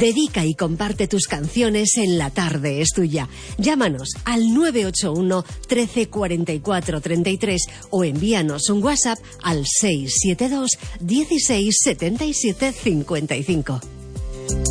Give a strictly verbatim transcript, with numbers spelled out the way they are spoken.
Dedica y comparte tus canciones en La Tarde es Tuya. Llámanos al nueve ocho uno, trece, cuarenta y cuatro, treinta y tres o envíanos un WhatsApp al seis siete dos, dieciséis, setenta y siete, cincuenta y cinco.